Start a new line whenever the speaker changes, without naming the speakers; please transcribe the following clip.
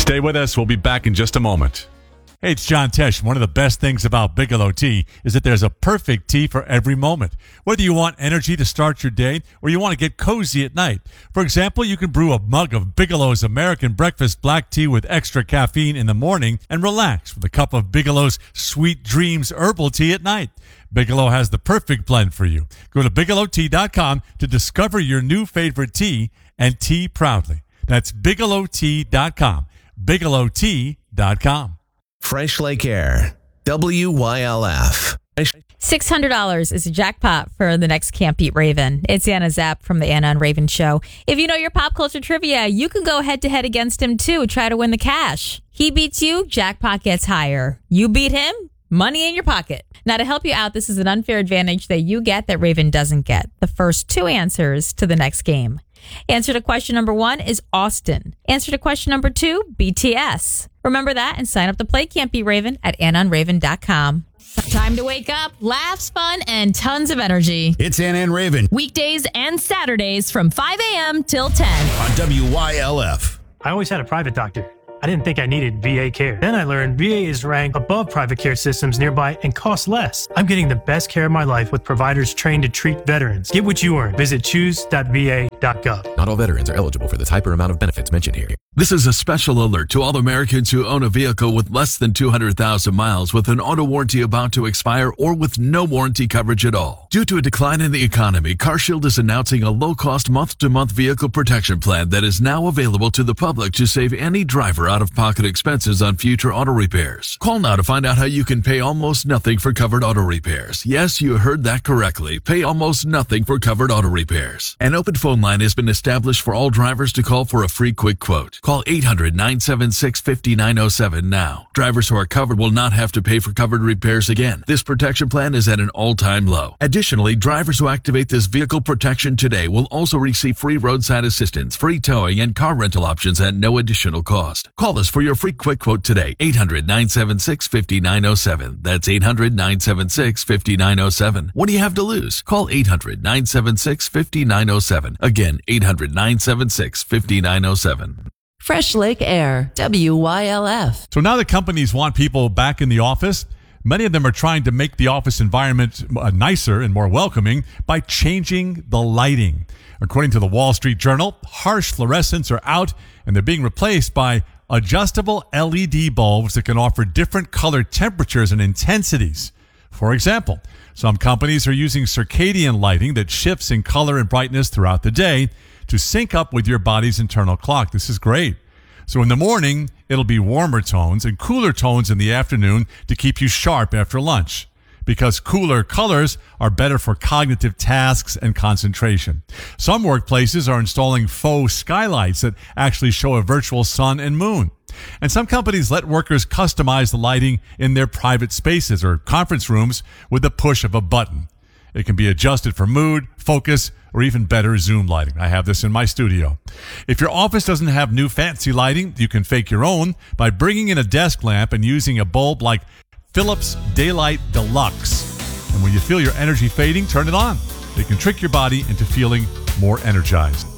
Stay with us. We'll be back in just a moment.
Hey, it's John Tesh. One of the best things about Bigelow Tea is that there's a perfect tea for every moment. Whether you want energy to start your day or you want to get cozy at night. For example, you can brew a mug of Bigelow's American Breakfast Black Tea with extra caffeine in the morning and relax with a cup of Bigelow's Sweet Dreams Herbal Tea at night. Bigelow has the perfect blend for you. Go to BigelowTea.com to discover your new favorite tea and tea proudly. That's BigelowTea.com. BigelowTea.com.
Fresh Lake Air, WYLF.
$600 is a jackpot for the next Can't Beat Raven. It's Anna Zapp from the Anna and Raven Show. If you know your pop culture trivia, you can go head-to-head against him, too. Try to win the cash. He beats you, jackpot gets higher. You beat him, money in your pocket. Now, to help you out, this is an unfair advantage that you get that Raven doesn't get. The first two answers to the next game. Answer to question number 1 is Austin. Answer to question number 2, BTS. Remember that and sign up to play Can't Be Raven at AnnaandRaven.com. Time to wake up, laughs, fun, and tons of energy.
It's Anna and Raven.
Weekdays and Saturdays from 5 a.m. till 10.
On WYLF.
I always had a private doctor. I didn't think I needed VA care. Then I learned VA is ranked above private care systems nearby and costs less. I'm getting the best care of my life with providers trained to treat veterans. Get what you earn. Visit choose.va.gov.
Not all veterans are eligible for the type or amount of benefits mentioned here.
This is a special alert to all Americans who own a vehicle with less than 200,000 miles with an auto warranty about to expire or with no warranty coverage at all. Due to a decline in the economy, CarShield is announcing a low-cost month-to-month vehicle protection plan that is now available to the public to save any driver out-of-pocket expenses on future auto repairs. Call now to find out how you can pay almost nothing for covered auto repairs. Yes, you heard that correctly. Pay almost nothing for covered auto repairs. An open phone line has been established for all drivers to call for a free quick quote. Call 800-976-5907 now. Drivers who are covered will not have to pay for covered repairs again. This protection plan is at an all-time low. Additionally, drivers who activate this vehicle protection today will also receive free roadside assistance, free towing, and car rental options at no additional cost. Call us for your free quick quote today. 800-976-5907. That's 800-976-5907. What do you have to lose? Call 800-976-5907. Again, 800-976-5907.
Fresh Lake Air, WYLF.
So now that companies want people back in the office, many of them are trying to make the office environment nicer and more welcoming by changing the lighting. According to the Wall Street Journal, harsh fluorescents are out and they're being replaced by adjustable LED bulbs that can offer different color temperatures and intensities. For example, some companies are using circadian lighting that shifts in color and brightness throughout the day to sync up with your body's internal clock. This is great. So in the morning, it'll be warmer tones and cooler tones in the afternoon to keep you sharp after lunch, because cooler colors are better for cognitive tasks and concentration. Some workplaces are installing faux skylights that actually show a virtual sun and moon. And some companies let workers customize the lighting in their private spaces or conference rooms with the push of a button. It can be adjusted for mood, focus, or even better Zoom lighting. I have this in my studio. If your office doesn't have new fancy lighting, you can fake your own by bringing in a desk lamp and using a bulb like Philips Daylight Deluxe. And when you feel your energy fading, turn it on. It can trick your body into feeling more energized.